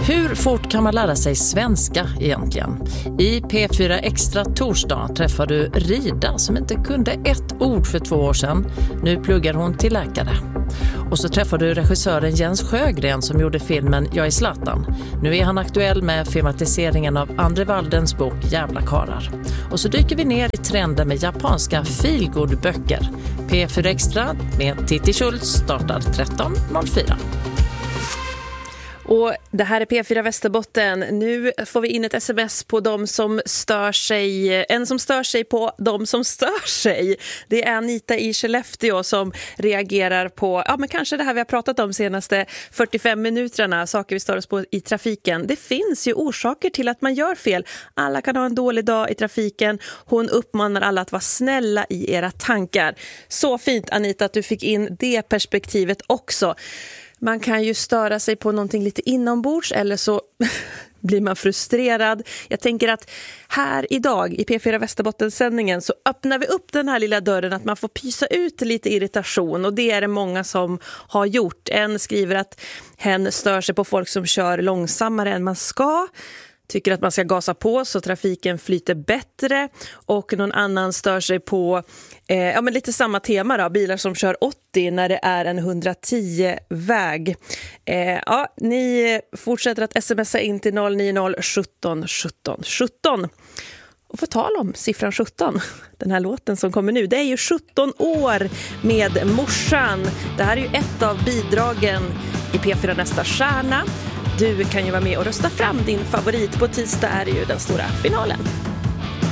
Hur fort kan man lära sig svenska egentligen? I P4 Extra torsdag träffar du Rida som inte kunde ett ord för 2 år sedan. Nu pluggar hon till läkare. Och så träffar du regissören Jens Sjögren som gjorde filmen Jag är Zlatan. Nu är han aktuell med filmatiseringen av Andre Waldens bok Jävla karar. Och så dyker vi ner i trenden med japanska feelgood-böcker. P4 Extra med Titti Schultz startar 13.04. Och det här är P4 Västerbotten. Nu får vi in ett sms på de som stör sig. En som stör sig på de som stör sig. Det är Anita i Skellefteå som reagerar på men kanske det här vi har pratat om senaste 45 minuterna. Saker vi stör oss på i trafiken. Det finns ju orsaker till att man gör fel. Alla kan ha en dålig dag i trafiken. Hon uppmanar alla att vara snälla i era tankar. Så fint Anita att du fick in det perspektivet också. Man kan ju störa sig på någonting lite inombords eller så blir man frustrerad. Jag tänker att här idag i P4 Västerbotten-sändningen så öppnar vi upp den här lilla dörren att man får pysa ut lite irritation och det är det många som har gjort. En skriver att hen stör sig på folk som kör långsammare än man ska. Tycker att man ska gasa på så trafiken flyter bättre och någon annan stör sig på men lite samma tema då, bilar som kör 80 när det är en 110-väg. Ni fortsätter att smsa in till 090 17 17 17. Och för tal om siffran 17, den här låten som kommer nu, det är ju 17 år med morsan. Det här är ju ett av bidragen i P4 Nästa stjärna. Du kan ju vara med och rösta fram din favorit. På tisdag är det ju den stora finalen.